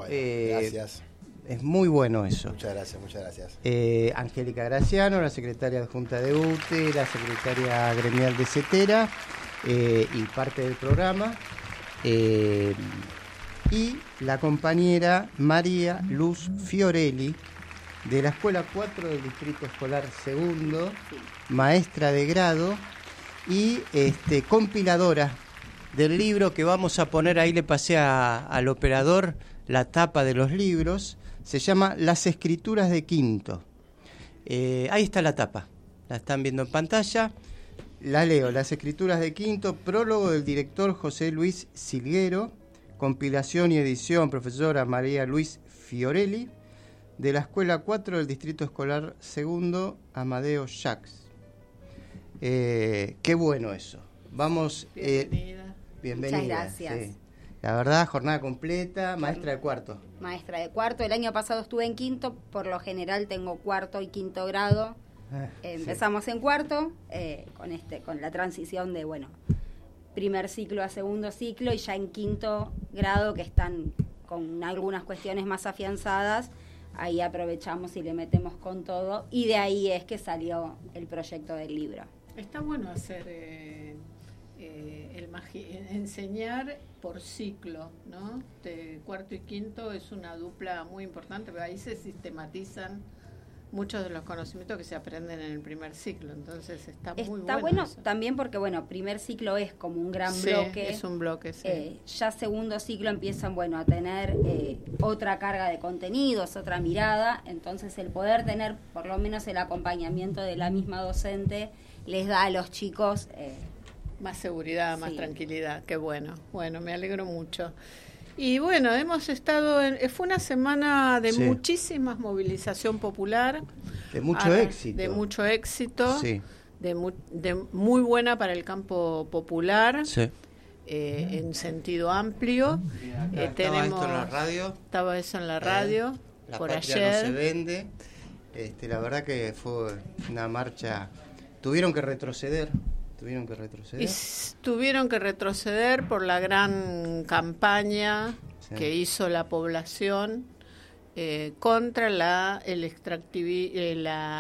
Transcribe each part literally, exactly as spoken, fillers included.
Bueno, eh, gracias. Es muy bueno eso. Muchas gracias, muchas gracias. Eh, Angélica Graciano, la secretaria adjunta de U T E, la secretaria gremial de CETERA eh, y parte del programa. Eh, y la compañera María Luz Fiorelli, de la Escuela cuatro del Distrito Escolar Segundo, maestra de grado y este, compiladora del libro que vamos a poner, ahí le pasé a, al operador la tapa de los libros, se llama Las Escrituras de Quinto. Eh, ahí está la tapa, la están viendo en pantalla, la leo, Las Escrituras de Quinto, prólogo del director José Luis Silguero, compilación y edición profesora María Luz Fiorelli, de la Escuela cuatro del Distrito Escolar Segundo, Amadeo Jacques. Eh, qué bueno eso. Vamos. Bienvenida. Eh, bienvenida. Muchas gracias. Sí. La verdad, jornada completa, maestra de cuarto. Maestra de cuarto. El año pasado estuve en quinto, por lo general tengo cuarto y quinto grado. Ah, eh, empezamos sí. en cuarto, eh, con este, con la transición de, bueno, primer ciclo a segundo ciclo, y ya en quinto grado, que están con algunas cuestiones más afianzadas, ahí aprovechamos y le metemos con todo, y de ahí es que salió el proyecto del libro. Está bueno hacer eh, eh, el magi- enseñar por ciclo, ¿no? De cuarto y quinto es una dupla muy importante, pero ahí se sistematizan muchos de los conocimientos que se aprenden en el primer ciclo, entonces está muy está bueno. Está bueno eso. También porque, bueno, primer ciclo es como un gran sí, bloque. es un bloque, sí. Eh, ya segundo ciclo empiezan, bueno, a tener eh, otra carga de contenidos, otra mirada, entonces el poder tener por lo menos el acompañamiento de la misma docente les da a los chicos eh, más seguridad, más sí. tranquilidad, qué bueno. Bueno, me alegro mucho. Y bueno, hemos estado en, fue una semana de sí. muchísima movilización popular, de mucho a, éxito, de mucho éxito, sí. de, mu, de muy buena para el campo popular, sí. eh, en sentido amplio. Eh, eh, tenemos, esto en la radio, estaba eso en la radio, eh, la por patria ayer. no se vende. Este, la verdad que fue una marcha, tuvieron que retroceder. Tuvieron que retroceder. Y tuvieron que retroceder por la gran campaña sí. que hizo la población eh, contra la el extractivi eh,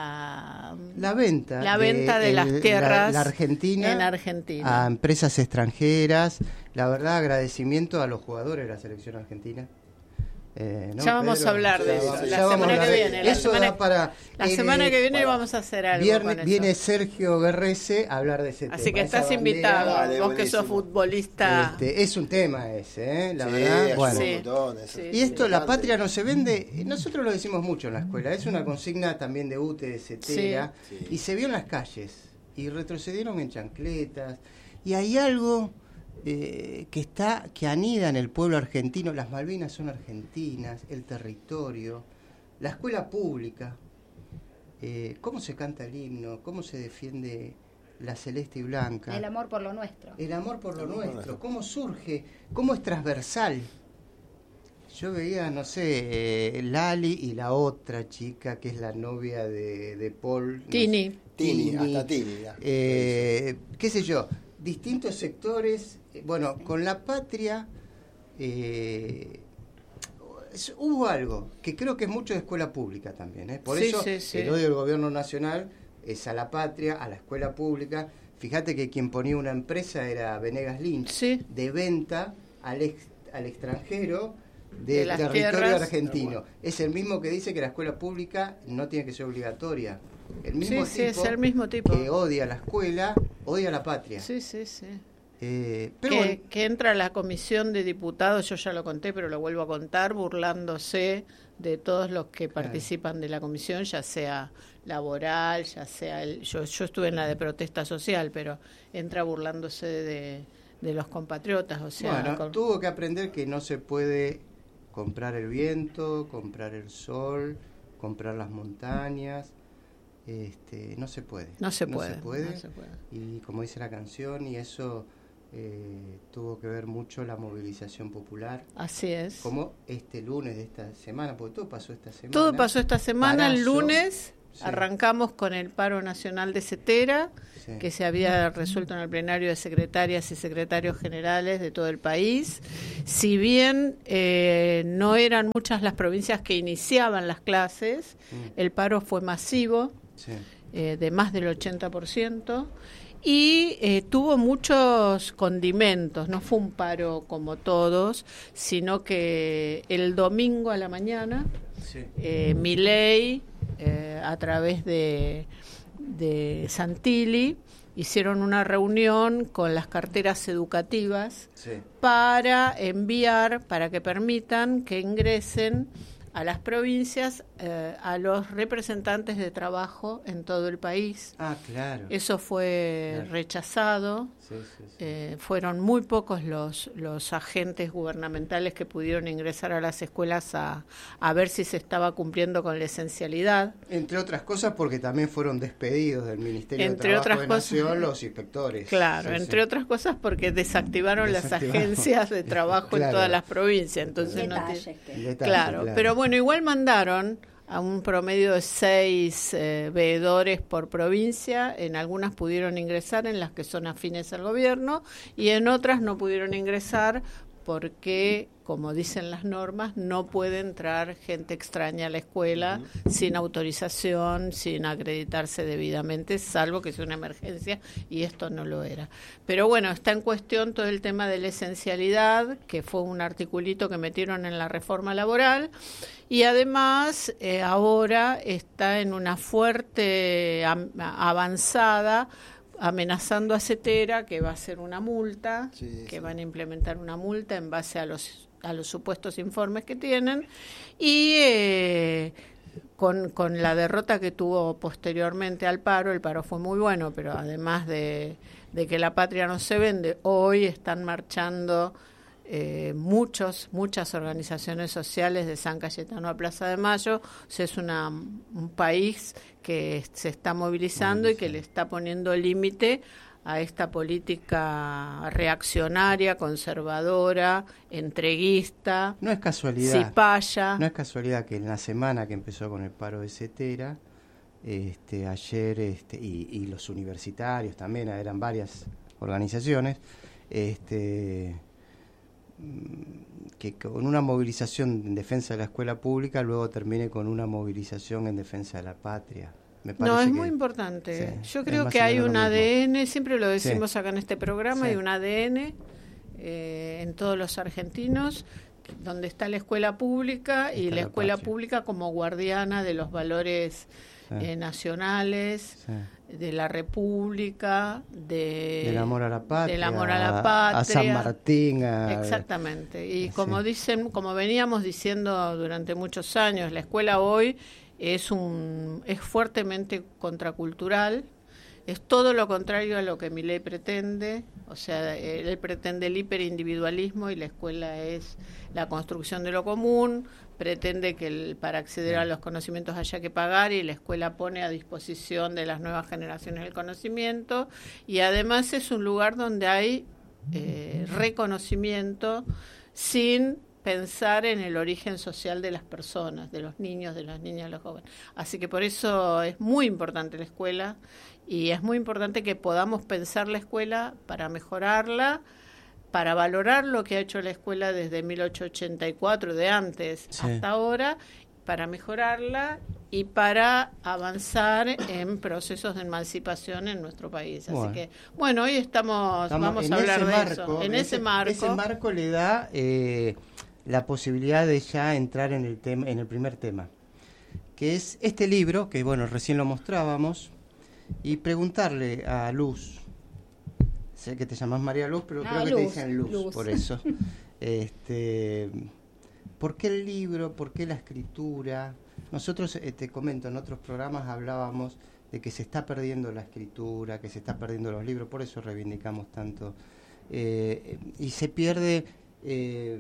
la la venta la venta de, de las tierras la, la Argentina en Argentina a empresas extranjeras. La verdad, agradecimiento a los jugadores de la selección argentina. Eh, ¿no, ya vamos Pedro? a hablar de ya, eso. ya La semana que viene. La eso semana, da para, la eh, semana que viene para, vamos a hacer algo viernes, con viene eso. Sergio Guerrese a hablar de ese Así tema. que estás Esa invitado, bandera, vale, vos buenísimo. que sos futbolista. Este, es un tema ese, ¿eh? La sí, verdad. Bueno. un montón, eso. Sí. Y esto, la patria no se vende, nosotros lo decimos mucho en la escuela, es una consigna también de U T E, de CETERA, sí, sí. y se vio en las calles, y retrocedieron en chancletas, y hay algo eh, que está, que anida en el pueblo argentino. Las Malvinas son argentinas, el territorio, la escuela pública, eh, cómo se canta el himno, cómo se defiende la celeste y blanca. el amor por lo nuestro. El amor por lo El amor nuestro, nuestro. cómo surge, cómo es transversal. Yo veía, no sé, eh, Lali y la otra chica que es la novia de, de Paul. no Tini. sé, Tini, hasta Tini, ya. eh, qué sé yo, distintos sectores. eh, Bueno, con la patria eh, es- hubo algo que creo que es mucho de escuela pública también. ¿eh? Por Sí, eso sí, sí. el odio del gobierno nacional es a la patria, a la escuela pública. Fíjate que quien ponía una empresa era Venegas Lynch, Sí. de venta al, ex- al extranjero De del las territorio tierras. argentino. Es el mismo que dice que la escuela pública no tiene que ser obligatoria. El mismo Sí, sí, tipo es el mismo tipo. que odia la escuela, odia la patria. Sí, sí, sí. Eh, pero que, bueno, que entra a la comisión de diputados, yo ya lo conté, pero lo vuelvo a contar, burlándose de todos los que participan de la comisión, ya sea laboral, ya sea... El, yo, yo estuve en la de protesta social, pero entra burlándose de, de los compatriotas, o sea... bueno, con- tuvo que aprender que no se puede comprar el viento, comprar el sol, comprar las montañas. Este, no se puede. no se puede. No se puede. no se puede. Y como dice la canción, y eso eh, tuvo que ver mucho la movilización popular. Así es. Como este lunes de esta semana, porque todo pasó esta semana. Todo pasó esta semana, el Parazo, lunes, Sí. Arrancamos con el paro nacional de Cetera, sí. que se había resuelto en el plenario de secretarias y secretarios generales de todo el país. Si bien eh, no eran muchas las provincias que iniciaban las clases, mm. el paro fue masivo, sí. eh, de más del ochenta por ciento. Y eh, tuvo muchos condimentos, no fue un paro como todos, sino que el domingo a la mañana, sí. eh, Milei, eh, a través de, de Santilli, hicieron una reunión con las carteras educativas sí. para enviar, para que permitan que ingresen a las provincias, eh, a los representantes de trabajo en todo el país. Ah, claro. Eso fue claro. rechazado. Sí, sí, sí. Eh, fueron muy pocos los, los agentes gubernamentales que pudieron ingresar a las escuelas a, a ver si se estaba cumpliendo con la esencialidad. Entre otras cosas porque también fueron despedidos del Ministerio entre de Trabajo otras de cosas, Nación los inspectores. Claro, sí, entre sí. otras cosas porque desactivaron, desactivaron. las agencias de trabajo claro. en todas las provincias. Entonces Detalles, no te... que... Detalle, claro, claro, pero bueno, igual mandaron a un promedio de seis eh, veedores por provincia. En algunas pudieron ingresar, en las que son afines al gobierno, y en otras no pudieron ingresar porque, como dicen las normas, no puede entrar gente extraña a la escuela uh-huh. sin autorización, sin acreditarse debidamente, salvo que sea una emergencia, y esto no lo era. Pero bueno, está en cuestión todo el tema de la esencialidad, que fue un articulito que metieron en la reforma laboral, y además eh, ahora está en una fuerte am- avanzada amenazando a Cetera que va a hacer una multa, sí, que sí. van a implementar una multa en base a los a los supuestos informes que tienen, y eh, con, con la derrota que tuvo posteriormente al paro, el paro fue muy bueno, pero además de, de que la patria no se vende, hoy están marchando Eh, muchos, muchas organizaciones sociales de San Cayetano a Plaza de Mayo. O sea, es una, un país que se está movilizando y que le está poniendo límite a esta política reaccionaria, conservadora, entreguista. No es casualidad. Cipaya. No es casualidad que en la semana que empezó con el paro de Cetera, este, ayer, este, y, y los universitarios también, eran varias organizaciones, este que con una movilización en defensa de la escuela pública luego termine con una movilización en defensa de la patria. Me no, es que, muy importante. Sí, Yo creo que hay un A D N, siempre lo decimos sí. acá en este programa, sí. hay un A D N eh, en todos los argentinos, donde está la escuela pública está y la, la escuela patria. pública como guardiana de los valores sí. eh, nacionales, sí. de la República, de, del amor a la patria, del amor a la patria, a San Martín, a, exactamente. Y sí. como dicen, como veníamos diciendo durante muchos años, la escuela hoy es un es fuertemente contracultural. Es todo lo contrario a lo que Milei pretende, o sea, él pretende el hiperindividualismo y la escuela es la construcción de lo común, pretende que el, para acceder a los conocimientos haya que pagar y la escuela pone a disposición de las nuevas generaciones el conocimiento, y además es un lugar donde hay eh, reconocimiento sin pensar en el origen social de las personas, de los niños, de las niñas, de los jóvenes. Así que por eso es muy importante la escuela. Y es muy importante que podamos pensar la escuela para mejorarla, para valorar lo que ha hecho la escuela desde mil ochocientos ochenta y cuatro, de antes sí. hasta ahora, para mejorarla y para avanzar en procesos de emancipación en nuestro país. Así bueno. que, bueno, hoy estamos, estamos vamos a hablar de marco, eso. En, en ese, ese marco. Ese marco le da eh, la posibilidad de ya entrar en el tema, en el primer tema, que es este libro, que bueno, recién lo mostrábamos, y preguntarle a Luz, sé que te llamas María Luz, pero no, creo que Luz, te dicen Luz, Luz. por eso. este, ¿Por qué el libro? ¿Por qué la escritura? Nosotros, eh, te comento, en otros programas hablábamos de que se está perdiendo la escritura, que se está perdiendo los libros, por eso reivindicamos tanto. Eh, y se pierde, eh,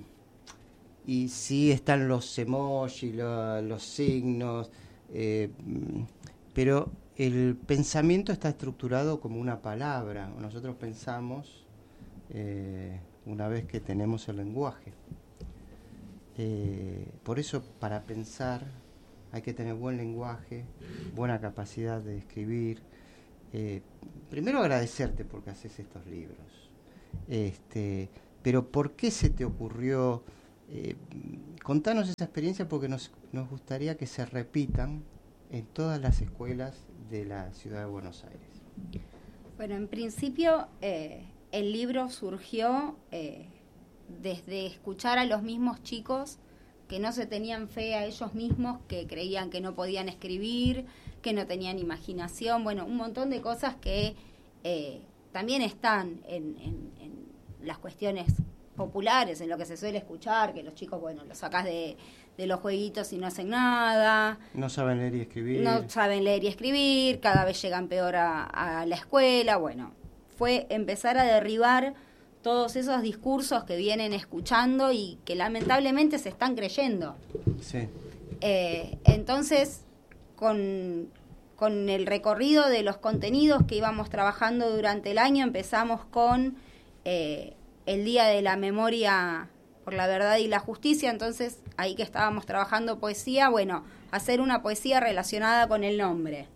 y sí están los emojis, lo, los signos, eh, pero el pensamiento está estructurado como una palabra. Nosotros pensamos eh, una vez que tenemos el lenguaje. Eh, por eso, para pensar hay que tener buen lenguaje, buena capacidad de escribir. Eh, primero agradecerte porque haces estos libros. Este, pero ¿por qué se te ocurrió? Eh, contanos esa experiencia porque nos, nos gustaría que se repitan en todas las escuelas de la ciudad de Buenos Aires. Bueno, en principio eh, el libro surgió eh, desde escuchar a los mismos chicos que no se tenían fe a ellos mismos, que creían que no podían escribir, que no tenían imaginación, bueno, un montón de cosas que eh, también están en, en, en las cuestiones populares, en lo que se suele escuchar, que los chicos, bueno, los sacás de, de los jueguitos y no hacen nada. No saben leer y escribir. No saben leer y escribir, cada vez llegan peor a, a la escuela, bueno, fue empezar a derribar todos esos discursos que vienen escuchando y que lamentablemente se están creyendo. Sí. Eh, entonces, con, con el recorrido de los contenidos que íbamos trabajando durante el año, empezamos con eh, el Día de la Memoria por la Verdad y la Justicia, entonces ahí que estábamos trabajando poesía, bueno, hacer una poesía relacionada con el nombre.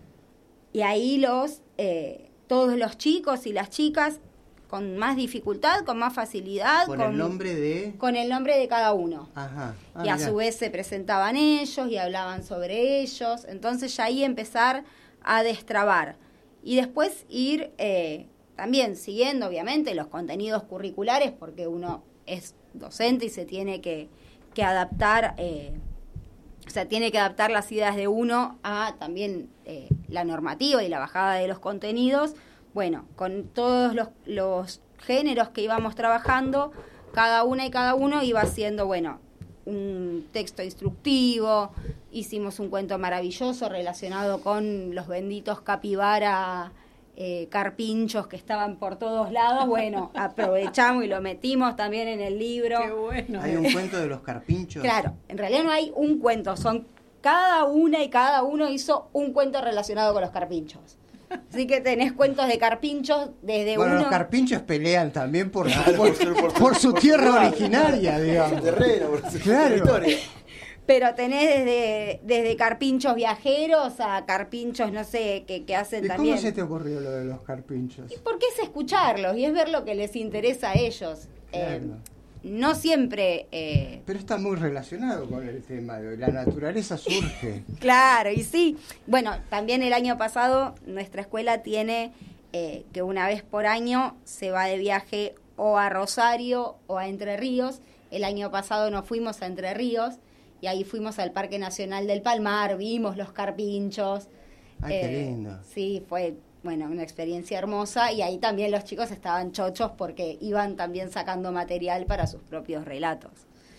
Y ahí los eh, todos los chicos y las chicas con más dificultad, con más facilidad. Con, con el nombre de... Con el nombre de cada uno. Ajá. Ah, y a mirá. su vez se presentaban ellos y hablaban sobre ellos. Entonces ya ahí empezar a destrabar. Y después ir eh, también siguiendo, obviamente, los contenidos curriculares, porque uno es docente y se tiene que, que adaptar, eh, o sea, tiene que adaptar las ideas de uno a también eh, la normativa y la bajada de los contenidos. Bueno, con todos los, los géneros que íbamos trabajando, cada una y cada uno iba haciendo, bueno, un texto instructivo, hicimos un cuento maravilloso relacionado con los benditos capibara eh, carpinchos que estaban por todos lados. Bueno, aprovechamos y lo metimos también en el libro. Qué bueno. ¿Hay un cuento de los carpinchos? Claro, en realidad no hay un cuento, son cada una y cada uno hizo un cuento relacionado con los carpinchos. Así que tenés cuentos de carpinchos desde bueno, uno... los carpinchos pelean también por, Claro, por, por- por- por su por- tierra por- originaria, Por digamos. su terreno, por su Claro. territorio. Pero tenés desde, desde carpinchos viajeros a carpinchos, no sé, que, que hacen ¿Y también... cómo se te ocurrió lo de los carpinchos? Porque es escucharlos y es ver lo que les interesa a ellos. Claro. Eh, no siempre... eh, Pero está muy relacionado con el tema de hoy. La naturaleza surge. Claro, y sí. Bueno, también el año pasado nuestra escuela tiene eh, que una vez por año se va de viaje o a Rosario o a Entre Ríos. El año pasado nos fuimos a Entre Ríos y ahí fuimos al Parque Nacional del Palmar, vimos los carpinchos. Ay, Eh, qué lindo. Sí, fue bueno una experiencia hermosa y ahí también los chicos estaban chochos porque iban también sacando material para sus propios relatos.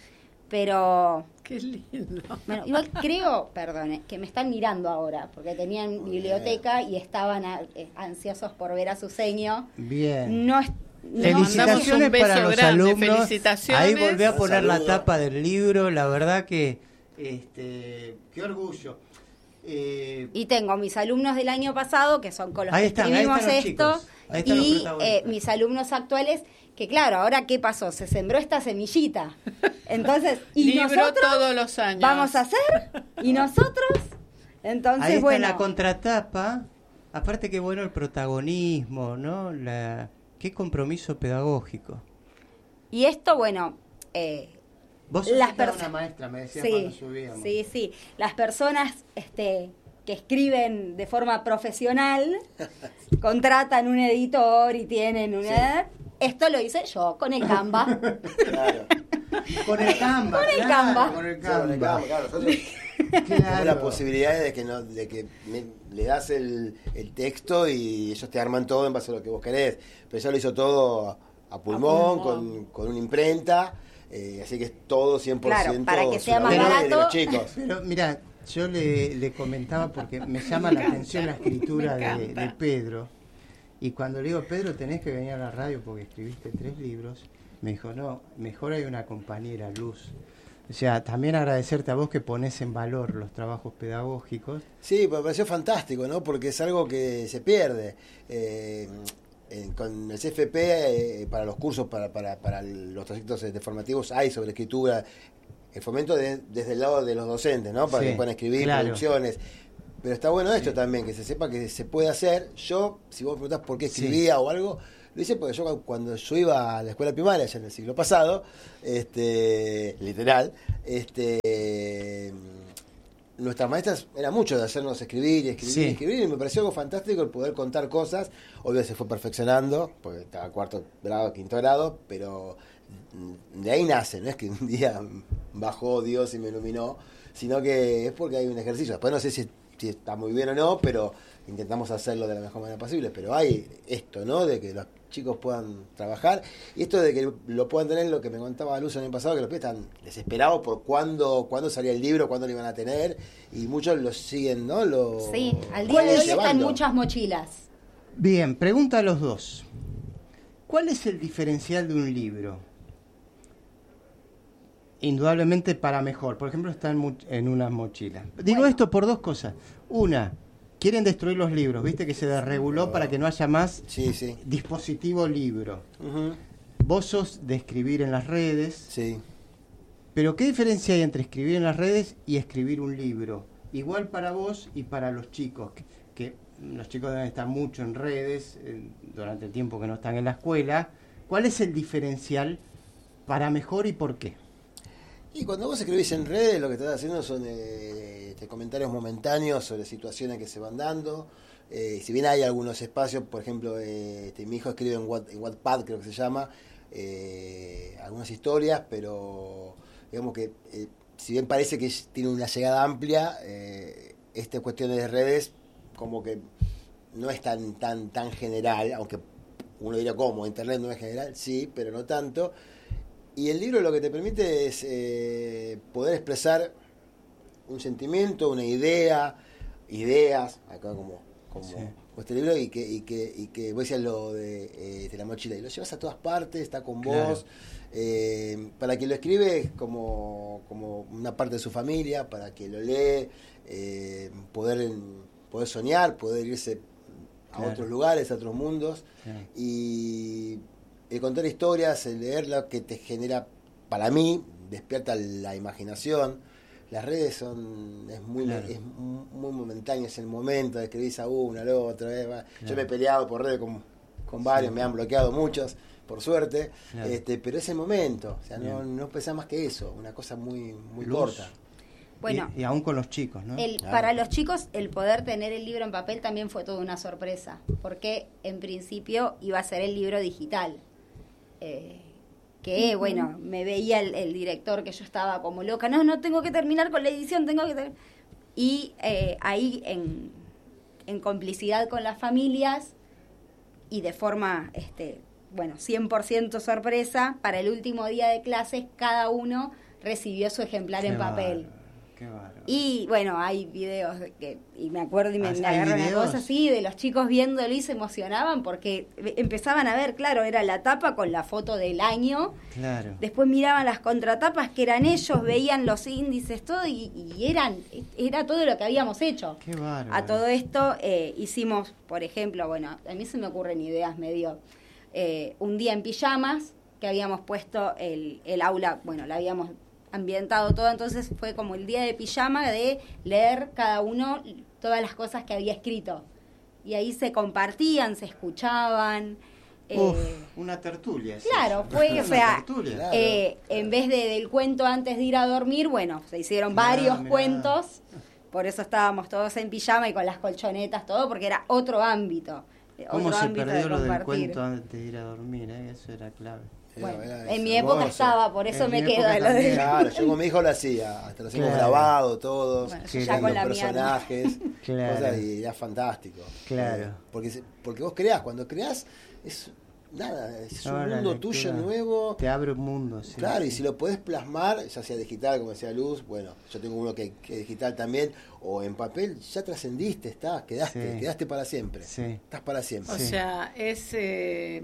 Pero Qué lindo. bueno, igual creo, perdone, que me están mirando ahora, porque tenían Muy biblioteca y estaban a- eh, ansiosos por ver a su seño. Bien. No, es- no- Felicitaciones mandamos un beso para los grande, alumnos. felicitaciones. Ahí volví a poner Un la saludo. tapa del libro. La verdad que, este, qué orgullo. Eh, Y tengo mis alumnos del año pasado, que son con los Ahí que están, ahí escribimos están los esto, chicos, ahí están los y protagonistas. eh, mis alumnos actuales, que claro, ahora ¿qué pasó? Se sembró esta semillita. Entonces, ¿y Libro nosotros todos los años. vamos a hacer? ¿Y nosotros? Entonces, ahí está bueno... la contratapa. Aparte que bueno el protagonismo, ¿no? La, qué compromiso pedagógico. Y esto, bueno... Eh, Vos sos Las hija de perso- una maestra, me decías sí, cuando subíamos. sí, sí. Las personas este, que escriben de forma profesional contratan un editor y tienen una... Esto lo hice yo con el Canva. Claro. Con el Canva. Con el claro, Canva. Con el Claro, Canva. claro, claro, nosotros Claro. tenemos la posibilidad de que, no, de que me- le das el, el texto y ellos te arman todo en base a lo que vos querés. Pero ella lo hizo todo a pulmón, A pulmón. Con, con una imprenta, eh, así que es todo cien por ciento Claro, para que su sea más laburo y de barato. los chicos. Pero mira, yo le, le comentaba porque me llama la atención la escritura me de, encanta. de Pedro. Y cuando le digo, Pedro, tenés que venir a la radio porque escribiste tres libros, me dijo, no, mejor hay una compañera, Luz. O sea, también agradecerte a vos que pones en valor los trabajos pedagógicos. Sí, me pareció fantástico, ¿no? Porque es algo que se pierde. Eh, eh, con el C F P, eh, para los cursos, para, para, para los trayectos eh, formativos, hay sobre escritura el fomento de, desde el lado de los docentes, ¿no? Para Sí, que puedan escribir claro. producciones. Pero está bueno esto Sí. también, que se sepa que se puede hacer. Yo, si vos me preguntás por qué escribía sí. o algo, lo hice porque yo cuando yo iba a la escuela primaria, ya en el siglo pasado, este, literal, este, nuestras maestras era mucho de hacernos escribir y escribir sí. y escribir, y me pareció algo fantástico el poder contar cosas. Obvio se fue perfeccionando, porque estaba cuarto grado, quinto grado, pero de ahí nace, no es que un día bajó Dios y me iluminó, sino que es porque hay un ejercicio. Después no sé si, si está muy bien o no, pero intentamos hacerlo de la mejor manera posible. Pero hay esto, ¿no? De que los chicos puedan trabajar. Y esto de que lo puedan tener, lo que me contaba Luz el año pasado, que los pibes están desesperados por cuándo, cuándo salía el libro, cuándo lo iban a tener. Y muchos lo siguen, ¿no? Lo, sí, al día de hoy están muchas mochilas. Bien, pregunta a los dos. ¿Cuál es el diferencial de un libro? Indudablemente para mejor. Por ejemplo, está en, en unas mochilas. Digo bueno. esto por dos cosas. Una, quieren destruir los libros. Viste que se desreguló oh. para que no haya más sí, sí. dispositivo libro. Uh-huh. Vos sos de escribir en las redes. Sí. Pero ¿qué diferencia hay entre escribir en las redes y escribir un libro? Igual para vos y para los chicos. Que, que los chicos deben estar mucho en redes eh, durante el tiempo que no están en la escuela. ¿Cuál es el diferencial para mejor y por qué? Y cuando vos escribís en redes, lo que estás haciendo son eh, comentarios momentáneos sobre situaciones que se van dando. Eh, si bien hay algunos espacios, por ejemplo, eh, este, mi hijo escribe en, Watt, en Wattpad, creo que se llama, eh, algunas historias, pero digamos que eh, si bien parece que tiene una llegada amplia, eh, esta cuestión de redes como que no es tan, tan, tan general, aunque uno diría cómo, internet no es general, sí, pero no tanto. Y el libro lo que te permite es eh, poder expresar un sentimiento, una idea, ideas, acá como, como sí. este libro, y que, y que, y que vos decías lo de, eh, de la mochila, y lo llevas a todas partes, está con claro. vos, eh, para quien lo escribe es como, como una parte de su familia, para quien lo lee, eh, poder, poder soñar, poder irse a claro. otros lugares, a otros mundos, claro. y el contar historias, el leerla, que te genera, para mí, despierta la imaginación. Las redes son, es muy claro. es muy momentáneo, es el momento, escribís a una, a la otra. Eh, claro. Yo me he peleado por redes con, con varios, sí. me han bloqueado muchos, por suerte, claro. este, pero es el momento, o sea, no, no pesa más que eso, una cosa muy, muy Luz. corta. Bueno, y, y aún con los chicos, ¿no? El, claro. Para los chicos, el poder tener el libro en papel también fue toda una sorpresa, porque en principio iba a ser el libro digital. Eh, que, uh-huh. bueno, me veía el, el director que yo estaba como loca, no, no, tengo que terminar con la edición, tengo que ter-". Y eh, ahí, en, en complicidad con las familias y de forma, este bueno, cien por ciento sorpresa, para el último día de clases, cada uno recibió su ejemplar Qué en papel. Bárbaro. Qué bárbaro. Y bueno, hay videos de que, y me acuerdo y me, me agarró una cosa así, de los chicos viéndolo y se emocionaban porque empezaban a ver, claro, era la tapa con la foto del año, claro. después miraban las contratapas que eran ellos, veían los índices, todo, y, y eran era todo lo que habíamos hecho. Qué bárbaro. A todo esto eh, hicimos, por ejemplo, bueno, a mí se me ocurren ideas medio, eh, un día en pijamas, que habíamos puesto el, el aula, bueno, la habíamos ambientado todo, entonces fue como el día de pijama de leer cada uno todas las cosas que había escrito, y ahí se compartían, se escuchaban. Uf, eh, una tertulia. Claro, eso. fue, o sea, tertulia, eh, claro. en vez de, del cuento antes de ir a dormir, bueno, se hicieron mirá, varios mirá. cuentos, por eso estábamos todos en pijama y con las colchonetas, todo, porque era otro ámbito. ¿Cómo otro se ámbito perdió de lo del compartir. cuento antes de ir a dormir? ¿eh? Eso era clave. Bueno, era, en mi época estaba, por eso en me mi quedo de lo de... Claro, yo con mi hijo lo hacía, hasta lo hacíamos claro. grabado todos, bueno, ya con los la personajes, claro. cosas, y era fantástico. Claro. Eh, porque, porque vos creás, cuando creás, es nada, es no, un mundo tuyo nuevo. Te abre un mundo, sí. Claro, sí. y si lo podés plasmar, ya sea digital, como decía Luz, bueno, yo tengo uno que, que es digital también, o en papel, ya trascendiste, estás, quedaste, sí. quedaste para siempre. Sí. Estás para siempre. O sí. sea, es eh,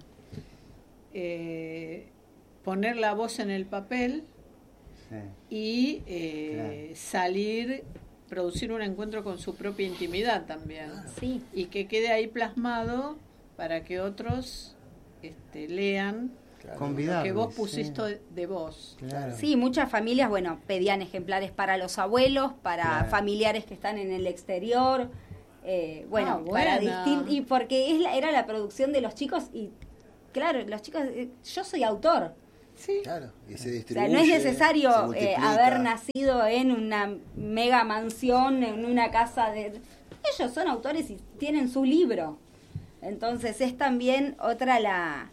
eh, poner la voz en el papel sí. y eh, claro. salir, producir un encuentro con su propia intimidad también. Sí. Y que quede ahí plasmado para que otros este, lean Claro. convidables. Que vos pusiste sí. de vos. Claro. Sí, muchas familias, bueno, pedían ejemplares para los abuelos, para Claro. familiares que están en el exterior, eh, bueno, Ah, para buena. distin- y porque es la- era la producción de los chicos y, claro, los chicos, eh, yo soy autor. Sí. Claro, y se O distribuye. sea, no es se necesario eh, multiplica. haber nacido en una mega mansión, en una casa de... Ellos son autores y tienen su libro. Entonces es también otra la,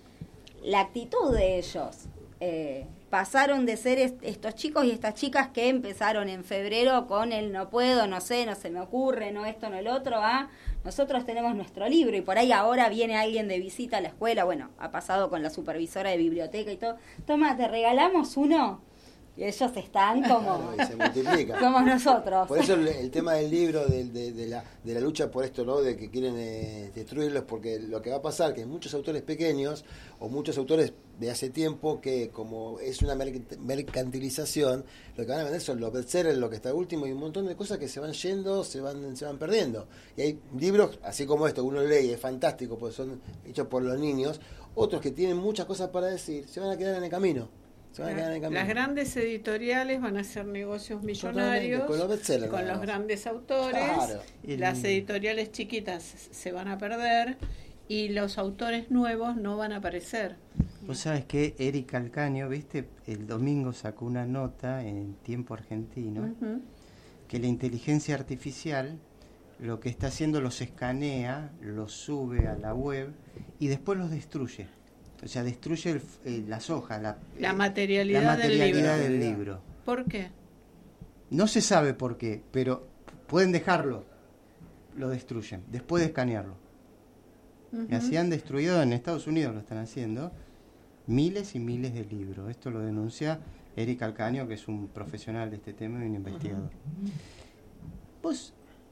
la actitud de ellos. Eh, pasaron de ser est- estos chicos y estas chicas que empezaron en febrero con el no puedo, no sé, no se me ocurre, no esto, no el otro, a nosotros tenemos nuestro libro y por ahí ahora viene alguien de visita a la escuela, bueno, ha pasado con la supervisora de biblioteca y todo, toma, te regalamos uno y ellos están como, Claro, y se multiplica. como nosotros. Por eso el, el tema del libro, de, de, de, la, de la lucha por esto, ¿no? De que quieren eh, destruirlos, porque lo que va a pasar, que muchos autores pequeños, o muchos autores de hace tiempo, que como es una merc- mercantilización, lo que van a vender son los bestsellers, lo que está último, y un montón de cosas que se van yendo, se van se van perdiendo. Y hay libros, así como esto, uno lee y es fantástico, porque son hechos por los niños, otros que tienen muchas cosas para decir, se van a quedar en el camino. Se van a quedar en el camino. Las grandes editoriales van a hacer negocios millonarios Totalmente, con los bestsellers, con nada los más. grandes autores. Claro. Las editoriales chiquitas se van a perder y los autores nuevos no van a aparecer. Vos sabés que Eric Calcaño, viste, el domingo sacó una nota en Tiempo Argentino, Ujú. que la inteligencia artificial lo que está haciendo los escanea, los sube a la web y después los destruye. O sea, destruye el, eh, las hojas, la, La eh, materialidad, la materialidad del libro. del libro. ¿Por qué? No se sabe por qué, pero pueden dejarlo, lo destruyen, después de escanearlo. Ujú. Y así han destruido, en Estados Unidos lo están haciendo, miles y miles de libros. Esto lo denuncia Eric Calcaño, que es un profesional de este tema y un investigador. ¿Vos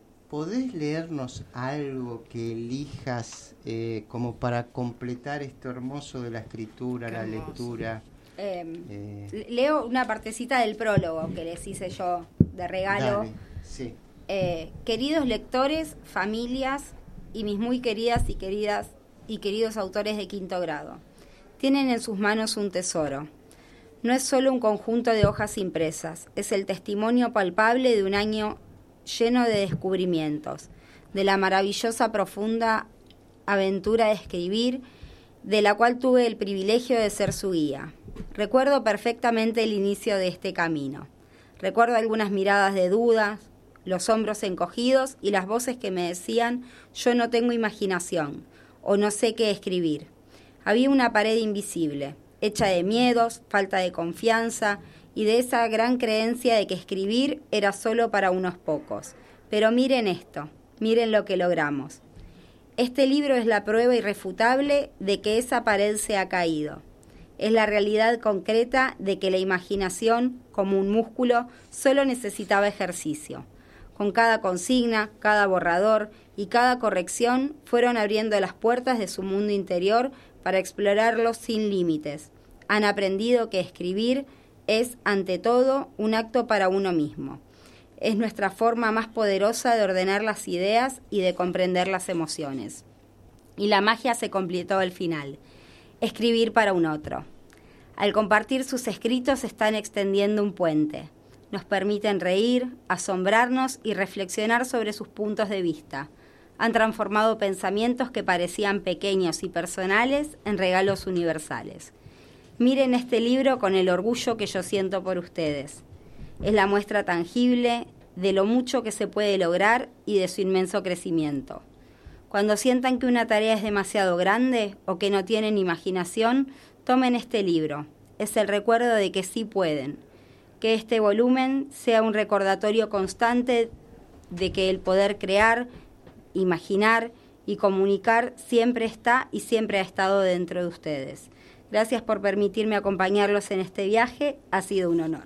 podés leernos algo que elijas eh, como para completar esto hermoso de la escritura, Qué la hermoso. lectura? Eh, Eh, leo una partecita del prólogo que les hice yo de regalo. Dale, sí. Eh, queridos lectores, familias y mis muy queridas y queridas y queridos autores de quinto grado, tienen en sus manos un tesoro. No es solo un conjunto de hojas impresas, es el testimonio palpable de un año lleno de descubrimientos, de la maravillosa, profunda aventura de escribir, de la cual tuve el privilegio de ser su guía. Recuerdo perfectamente el inicio de este camino. Recuerdo algunas miradas de dudas, los hombros encogidos y las voces que me decían yo no tengo imaginación o no sé qué escribir. Había una pared invisible, hecha de miedos, falta de confianza y de esa gran creencia de que escribir era solo para unos pocos. Pero miren esto, miren lo que logramos. Este libro es la prueba irrefutable de que esa pared se ha caído. Es la realidad concreta de que la imaginación, como un músculo, solo necesitaba ejercicio. Con cada consigna, cada borrador y cada corrección fueron abriendo las puertas de su mundo interior para explorarlo sin límites. Han aprendido que escribir es, ante todo, un acto para uno mismo. Es nuestra forma más poderosa de ordenar las ideas y de comprender las emociones. Y la magia se completó al final. Escribir para un otro. Al compartir sus escritos están extendiendo un puente. Nos permiten reír, asombrarnos y reflexionar sobre sus puntos de vista. Han transformado pensamientos que parecían pequeños y personales en regalos universales. Miren este libro con el orgullo que yo siento por ustedes. Es la muestra tangible de lo mucho que se puede lograr y de su inmenso crecimiento. Cuando sientan que una tarea es demasiado grande o que no tienen imaginación, tomen este libro. Es el recuerdo de que sí pueden. Que este volumen sea un recordatorio constante de que el poder crear, imaginar y comunicar siempre está y siempre ha estado dentro de ustedes. Gracias por permitirme acompañarlos en este viaje. Ha sido un honor.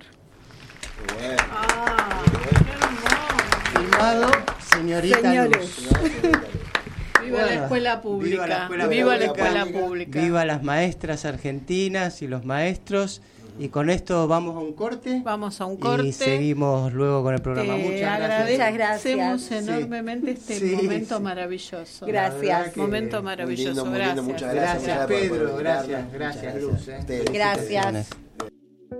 Bueno. Ah, qué hermoso. Firmado, señorita Señores. Luz. Viva la Bueno, escuela pública. viva la escuela Viva la pública. escuela pública. Viva las maestras argentinas y los maestros Y con esto vamos a un corte. Vamos a un corte. Y seguimos luego con el programa. Te Muchas agradecemos gracias. enormemente Sí. este Sí, momento sí. maravilloso. Gracias. que Momento Muy maravilloso. lindo, muy lindo, gracias. muchas gracias. Gracias, Muchas por- por Pedro. invitarnos. Gracias, gracias, Muchas Luz. eh. Ustedes. Gracias. Felicitaciones.